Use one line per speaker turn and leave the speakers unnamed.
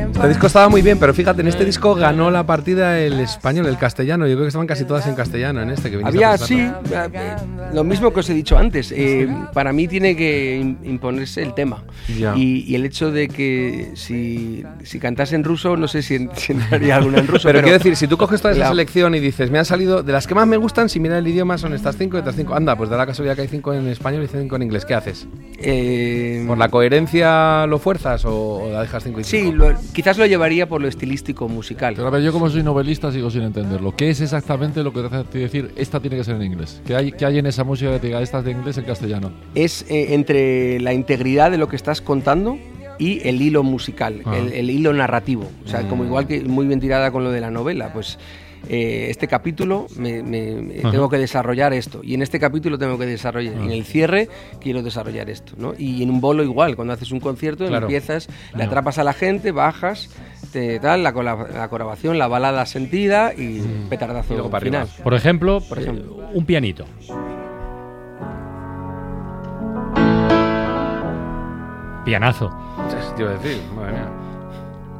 Este disco estaba muy bien, pero fíjate, en este disco ganó la partida el español, el castellano. Yo creo que estaban casi todas en castellano en este que viniste
había,
a
sí, lo mismo que os he dicho antes. Para mí tiene que imponerse el tema. Y el hecho de que si cantase en ruso, no sé si entraría alguna en ruso.
Pero quiero decir, si tú coges toda esa selección y dices, me han salido, de las que más me gustan, si mira el idioma son estas 5 y otras 5. Anda, pues da la casualidad que hay 5 en español y 5 en inglés. ¿Qué haces? ¿Por la coherencia lo fuerzas o la dejas 5 y 5?
Sí, quizás lo llevaría por lo estilístico musical.
Pero a ver, yo como soy novelista sigo sin entenderlo. ¿Qué es exactamente lo que te hace decir esta tiene que ser en inglés? ¿Qué hay en esa música que te diga esta es de inglés en castellano?
Es entre la integridad de lo que estás contando y el hilo musical, el hilo narrativo. O sea, como igual que muy bien tirada con lo de la novela, pues este capítulo tengo que desarrollar esto, y en este capítulo tengo que desarrollar, y en el cierre quiero desarrollar esto, ¿no? Y en un bolo igual, cuando haces un concierto, empiezas, le atrapas a la gente, bajas, la colaboración, la balada sentida y petardazo
y
final.
Por ejemplo, un pianito. Pianazo.
Te iba a decir, madre mía.